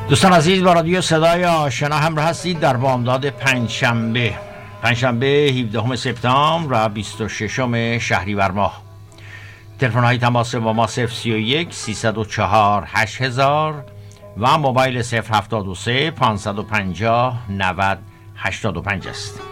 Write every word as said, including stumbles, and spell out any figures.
دوستان عزیز، با رادیو صدای آشنا همراه هستید در بامداد پنجشنبه پنجشنبه هفدهم سپتامبر و بیست و ششم شهریور ماه. تلفن های تماس با ما صفر سی و یک سیصد و چهار هشت هزار و موبایل صفر هفتاد و سه پانصد و پنجاه نود هشتاد و پنج است.